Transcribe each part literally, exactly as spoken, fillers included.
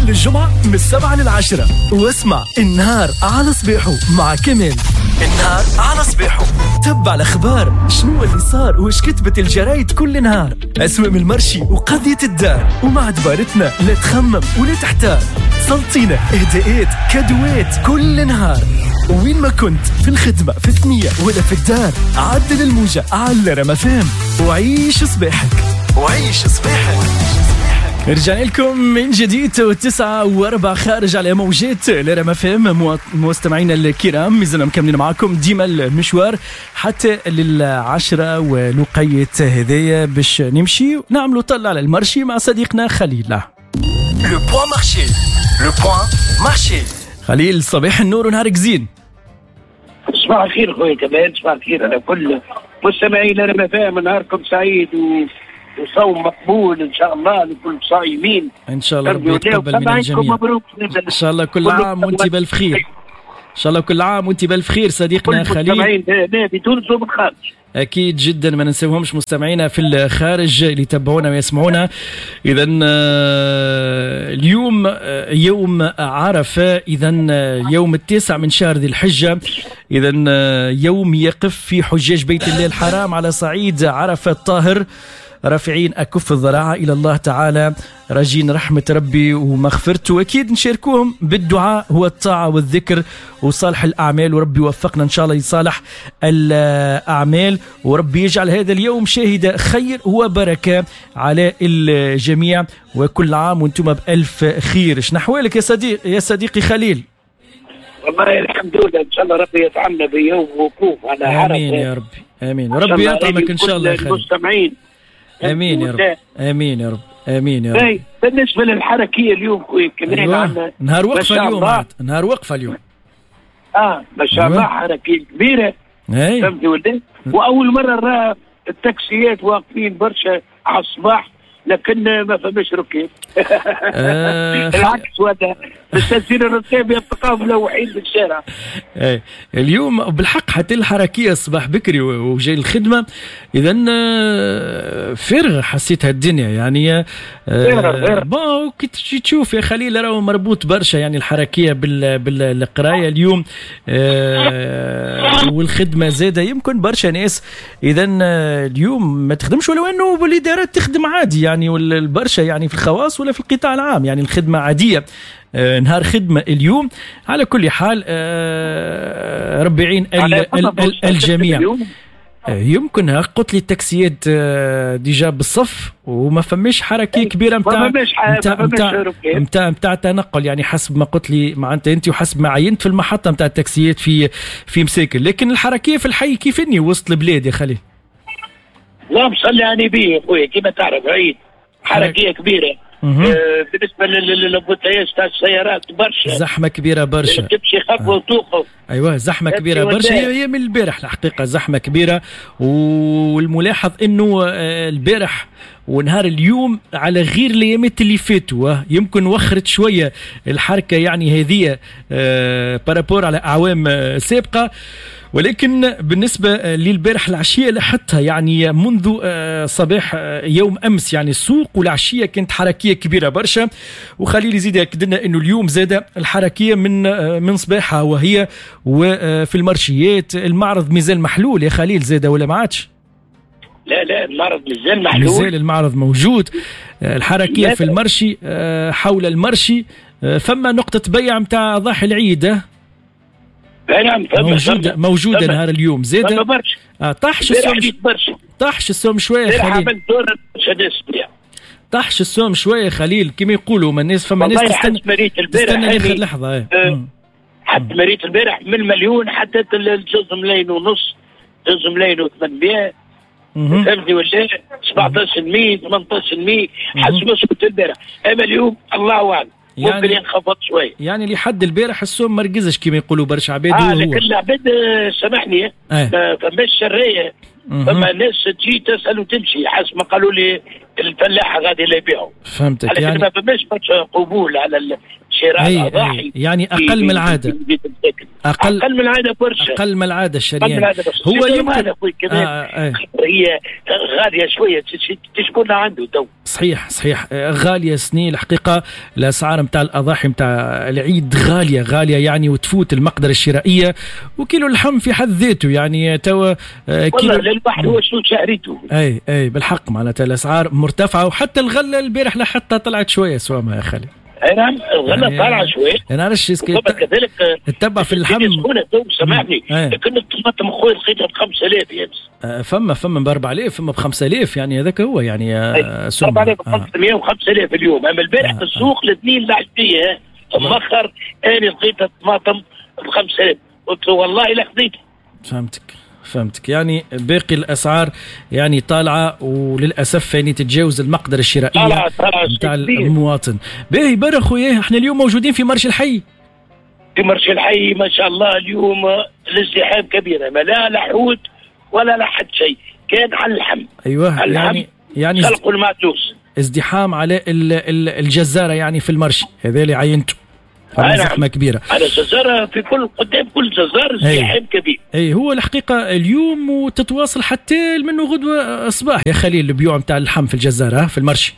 الجمعة من السبعة للعشرة، واسمع النهار على صبيحه مع كمال. النهار على صبيحه، تبع الأخبار، شنو اللي صار وش كتبت الجرايد كل نهار، أسواق المرشي وقضية الدار، ومع دبارتنا لا تخمم ولا تحتار، سلطينة اهداءات كادوات كل نهار. وين ما كنت، في الخدمة، في الثنية ولا في الدار، عدل الموجة على رما فام وعيش صباحك وعيش صباحك. رجعنا لكم من جديد وتسعة واربع خارج على موجات لرما فام. مستمعينا الكرام، مازلنا مكملين معاكم ديما المشوار حتى للعشرة ولقية هدايا باش نمشي نعملوا طلع على المرشي مع صديقنا خليل. لو بوان مارشي، لو بوان مارشي. خليل، صباح النور ونهارك زين. صباح الخير خويا كمان، صباح الخير على كل مستمعينا رما فام. نهاركم سعيد و وصوم مقبول ان شاء الله لكل صايمين ان شاء الله. ربي يتقبل من الجميع. مبروك ان شاء الله كل عام وانت بالف خير. ان شاء الله كل عام وانت بالف خير صديقنا خليل. مستمعين في تونس ومن الخارج اكيد جدا، ما ننساوهمش مستمعينا في الخارج اللي يتابعونا ويسمعونا. اذا اليوم يوم عرفه، اذا يوم التاسع من شهر ذي الحجه، اذا يوم يقف في حجاج بيت الله الحرام على صعيد عرفه الطاهر رافعين أكف الذراع إلى الله تعالى، راجين رحمة ربي ومغفرته، وأكيد نشاركوهم بالدعاء هو الطاعة والذكر وصالح الأعمال، وربي يوفقنا إن شاء الله لصالح الأعمال، وربي يجعل هذا اليوم شاهد خير وبركة على الجميع، وكل عام وانتم بألف خير. شنو أحوالك يا صديق يا صديقي خليل؟ والله الحمد لله، إن شاء الله ربي يطعمنا بيوم وقوف على عرفة. آمين يا ربي، آمين، وربي يطعمك إن شاء الله يا خليل. المستمعين امين يا رب، امين يا رب، امين يا رب. بالنسبه للحركيه اليوم خويا كمان أيوة. نهار وقفه اليوم عاد. نهار وقفه اليوم اه ما شاء الله. أيوة. حركيه كبيره فهمتي ولا؟ واول مره نرى التاكسيات واقفين برشا على الصباح لكن ما فماش ركاب. آه العكس هذا، بالتسيير الركاب يبقى ملوحين بالشارع. ايه اليوم بالحق حتى الحركيه الصباح بكري وجاي الخدمه، اذا فارغه حسيتها الدنيا يعني. آه بون كي تجي تشوف يا خليل راهو مربوط برشا يعني الحركيه بال بالقرايه اليوم. آه والخدمه زاده يمكن برشا ناس اذا اليوم ما تخدمش، ولو انه الادارات تخدم عادي يعني، والبرشا يعني في الخواص ولا في القطاع العام يعني الخدمه عاديه. آه نهار خدمة اليوم على كل حال. آه ربي يعين الجميع. آه يمكن قلت لي التاكسيات آه ديجا بالصف وما فماش حركه كبيره نتاع نتاع نتاع نتاع تنقل يعني، حسب ما قلت لي معناتها انت وحسب ما عينت في المحطه نتاع التاكسيات في في مساكن، لكن الحركيه في الحي كيفني وسط البلاد يا خليل؟ لا مصلي على نبيه يا خويا كيما تعرف عيد حركيه كبيره. آه بالنسبه للبوتياج تاع السيارات برشا زحمه كبيره برشا، تمشي خطوه وتوقف. ايوه زحمه كبيره برشا، هي من البارح الحقيقه زحمه كبيره. والملاحظ انه البارح ونهار اليوم على غير الايامات اللي فاتوا يمكن وخرت شويه الحركه يعني هذه آه بارابور على اعوام آه سابقه، ولكن بالنسبة للبارح العشية لاحظتها يعني منذ صباح يوم أمس يعني السوق والعشية كانت حركية كبيرة برشا. وخليل يزيد يأكد لنا أنه اليوم زاد الحركية من من صباحها، وهي وفي المرشيات. المعرض مازال محلول يا خليل زاد ولا ما عادش؟ لا لا المعرض مازال محلول، مازال المعرض موجود. الحركية في المرشي حول المرشي فما نقطة بيع متاع ضاحي العيد نعم موجودة موجودة نهار اليوم زادة. آه طاحش السوم طاحش السوم شوية خليل، طاحش السوم شوية خليل كما يقولوا ما الناس فما ناس تستنى تستنى آخر لحظة. ايه أه حتى مريت البارح من مليون حتى الجزء ملايين ونص، جزء ملايين وثمانمية فهمتي ولا سبعطاش مية ثمنطاش مية حسب وصلت البارح. اما اليوم الله اعلم يعني ممكن ينخفض شوي يعني لحد البارح السوم ما ركزش كما يقولوا برشا عباد. اه لكن العباد سامحني اه. ما فماش شريه، فما ناس تجي تسال وتمشي حسب ما قالوا لي الفلاحه غادي لا يبيعوا. فهمتك يعني ما فماش برشا قبول على شراء الاضاحي يعني اقل من العاده. اقل اقل من العاده برشا، اقل من العاده الشريان. هو يمكن كمان آه هي غاليه شويه تشكرنا عنده تو. صحيح صحيح غاليه سنين الحقيقه. الاسعار نتاع الاضاحي نتاع العيد غاليه غاليه يعني، وتفوت المقدره الشرائيه. وكيلو اللحم في حد ذاته يعني توا كيلو والله للبحر هو شنو شهريته. اي اي بالحق معناتها الاسعار مرتفعه. وحتى الغله البارح لحتى طلعت شويه سواما يا خالد. اي نعم الغله يعني طالعه شوي. انا عرفش كذلك تتبع في اللحم سامحني لكن الطماطم اخوي لقيتها ب خمسة آلاف يمس. آه فما فما ب أربعة آلاف فما ب خمسة آلاف يعني هذاك هو يعني آه أربعة آلاف وخمسمائة وخمسة آلاف اليوم. اما البارح في السوق الاثنين العشيه مؤخر انا لقيت الطماطم ب خمسة آلاف قلت والله لا خذيتها. فهمتك فهمتك يعني باقي الاسعار يعني طالعه وللاسف يعني تتجاوز المقدره الشرائيه نتاع المواطن. باهي برا خويا احنا اليوم موجودين في مرش الحي. في مرش الحي ما شاء الله اليوم الازدحام كبير، ما لا لحوت ولا لحد شيء، كان على اللحم. ايوه يعني يعني خلقوا المعتوس ازدحام على الجزاره يعني في المرش هذا اللي عينته. زحمه كبيره على الجزاره في كل قدام كل جزار ازدحام كبير. اي هو الحقيقه اليوم وتتواصل حتى منه غدوه صباح يا خليل البيوع نتاع اللحم في الجزاره في المرشي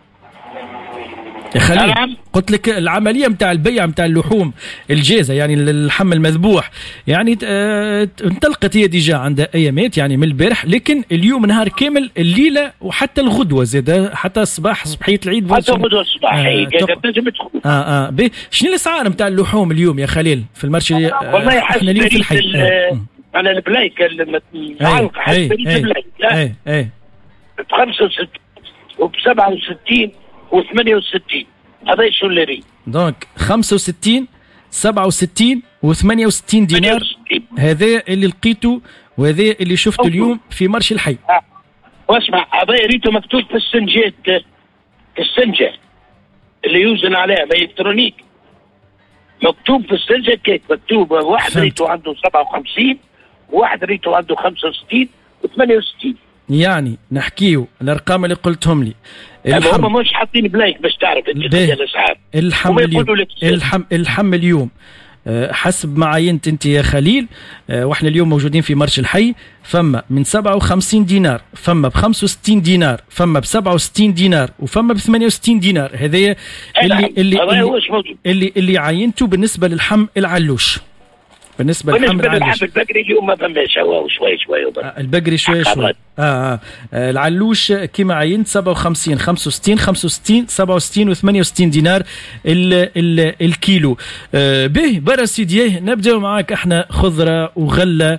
يا خليل. نعم. قلت لك العمليه نتاع البيع نتاع اللحوم الجازه يعني اللحم المذبوح يعني اه انطلقت هي ديجا عندها ايامات يعني من البارح، لكن اليوم نهار كامل الليله وحتى الغدوه زاد حتى الصباح صبحيه العيد حتى الغدوه الصباح هي تنجم تدخل. اه اه بي شنو الاسعار نتاع اللحوم اليوم يا خليل في المرشي؟ آه والله احنا اليوم في الحي آه. على البلايك المتعلق حسب البلايك اي اي ب خمسة وستين وب سبعة وستين وثمانية وستين هذا شو اللي ري دونك خمسة وستين سبعة وستين وثمانية وستين دينار. هذا اللي لقيته وهذا اللي شفته أوه. اليوم في مرش الحي. آه. واسمع هذا ريته مكتوب في السنجات السنجة اللي يوزن عليها بالكترونيك مكتوب في السنجة كيك مكتوب واحد ريته عنده سبعة وخمسين وواحد ريته عنده خمسة وستين وثمانية وستين. يعني نحكيو الارقام اللي قلتهم لي هم مش حاطين بلايك باش تعرف انت الاسعار. الحم اليوم الحم الحم اليوم حسب ما عينت انت يا خليل واحنا اليوم موجودين في مرش الحي فما من سبعة وخمسين دينار فما ب خمسة وستين دينار فما ب سبعة وستين دينار وفما ب ثمانية وستين دينار. هذايا اللي اللي اللي, اللي اللي عينته بالنسبه للحم العلوش. بالنسبه للحم العلوش البقري اليوم ما فماش هو شوي شوي آه البقري شوي شوي آه, آه, آه العلوش كما عينت سبعة وخمسين خمسة وستين خمسة وستين سبعة وستين وثمانية وستين دينار ال ال الكيلو. آه به برا سيديه نبداو معاك احنا خضره وغله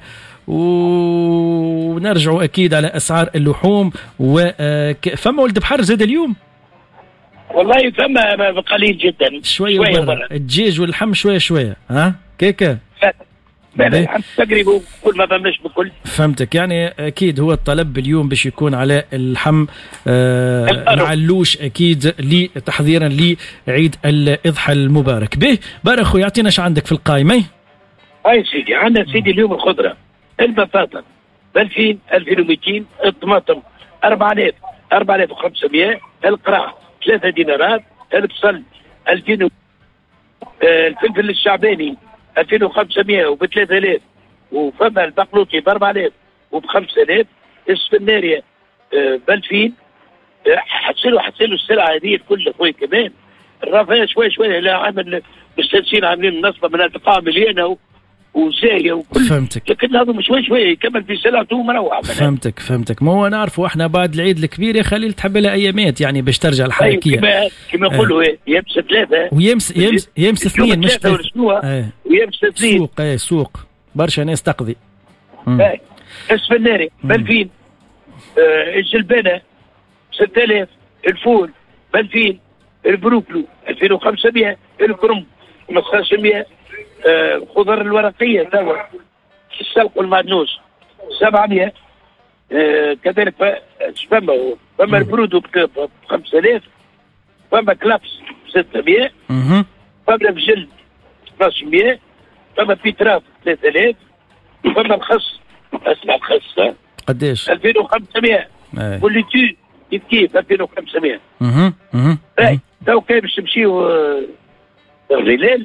ونرجعوا اكيد على اسعار اللحوم. وفما ولد بحر زاد اليوم والله فما قليل جدا شويه, شوية برا. الدجاج واللحم شويه شويه ها كيكه تقريبا كل ما فهمناش بكل. فهمتك يعني اكيد هو الطلب اليوم باش يكون على اللحم آه العلوش اكيد لي تحضيرا لعيد الاضحى المبارك. به بارك اخويا يعطينا ايش عندك في القائمه. هاي سيدي عندنا سيدي اليوم الخضره البطاطا ب ألفين ألفين ومئتين الطماطم أربعة آلاف أربعة آلاف وخمسمائة القراع ثلاثة دينارات البصل ألفين آه الفلفل الشعباني ألفين وخمسمائة وب ثلاثة آلاف وفما البقلوطي ب أربعة آلاف وب خمسة آلاف السفناريا ب ألفين. حتصيروا حتصيروا السلعه هذه الكل خويا كمان الرفاه شوي شوي لا عامل مستانسين عاملين نصبه من التقاء مليانه وزايه وكل. فهمتك. لكن هذا شوي شوي يكمل في سلعته مروعه. فهمتك فهمتك ما هو نعرفوا احنا بعد العيد الكبير يا خليل تحب لها ايامات يعني باش ترجع الحركيه. كما كما نقولوا آه. يمس ثلاثه ويمس يمس يمس اثنين مش ثلاثه آه. ويمس اثنين سوق اي سوق برشا ناس تقضي. اي السفناري ب ألفين آه الجلبانه ستة آلاف الفول ب ألفين البروكلو ألفين وخمسمائة الكرنب خمسمائة آه خضر الورقيه توا السلق والمعدنوس سبعمائة آه كذلك فما فما البرود ب خمسة آلاف فما كلابس ستمائة فما بجلد اثناش مائة فما بيتراف ثلاثة آلاف فما الخس اسمع الخس قديش ألفين وخمسمائة والليتو كيف كيف ألفين وخمسمائة. اها اها اي تو كاين باش نمشيو الغلال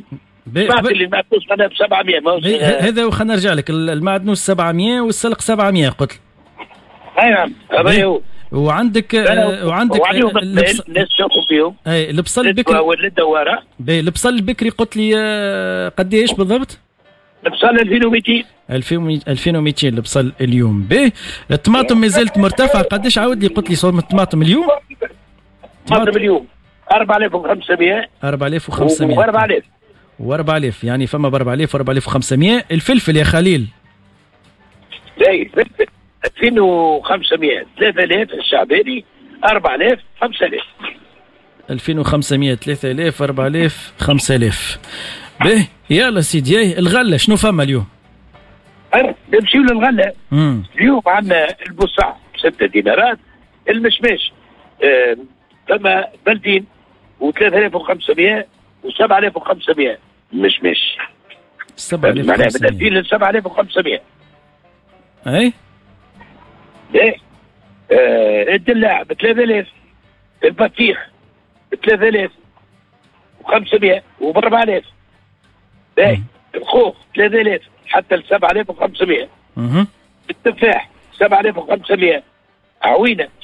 سمعت اللي المعدنوس انا ب سبعمية. هذا وخلنا نرجع لك المعدنوس سبعمية والسلق سبعمية قلت. اي نعم هذا هو. وعندك آه وعندك الناس سوقوا فيهم. اي البصل البكري والدواره. باهي البصل البكري قلت لي آه قديش بالضبط؟ البصل ألفين ومئتين. ألفين ومئتين البصل اليوم. باهي الطماطم ما زالت مرتفعه قديش عاود لي قلت لي صوم الطماطم اليوم؟ الطماطم اليوم أربعة آلاف وخمسمية. أربعة آلاف وخمسمية و4000 و4000 يعني فما ب أربعة آلاف و4500. الفلفل يا خليل؟ لا الفلفل ألفين وخمسمية ثلاثة آلاف الشعباني أربعة آلاف خمسة آلاف. ألفين وخمسمية ثلاثة آلاف أربعة آلاف خمسة آلاف. به يلا سيدي الغله شنو فما اليوم؟ نمشيو للغله. اليوم عندنا البصع ستة دينارات. المشماش آه فما بلدين وثلاثة آلاف وخمسمية وسبعة آلاف وخمسمية مشماش. سبعة آلاف معناها من ألفين لسبعة آلاف وخمسمية. أي؟ إيه آه الدلاع بثلاثة آلاف. البطيخ بثلاثة آلاف وخمسمية وبأربعة آلاف. إيه الخوخ ثلاثة آلاف حتى لسبعة آلاف وخمسمية. التفاح سبعة آلاف وخمسمية. عوينة